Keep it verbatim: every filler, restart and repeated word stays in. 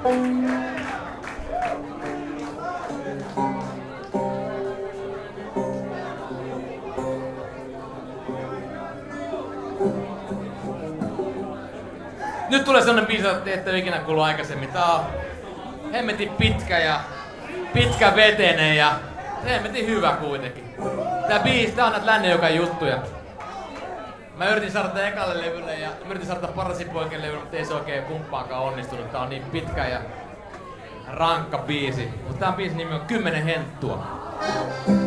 Nyt tulee sellainen biisi, että ette ole ikinä kuullut aikaisemmin. Tää on hemmetin pitkä ja pitkävetenen ja hemmetin hyvä kuitenkin. Tää biisi, tää on näitä Lännenjokan juttuja. Mä yritin saada tää ekalle levylle ja yritin saada tää Parasipoikien levylle, mutta ei se oikein kumppaankaan onnistunut. Tää on niin pitkä ja rankka biisi. Mutta tää biisin nimi on Kymmenen henttua.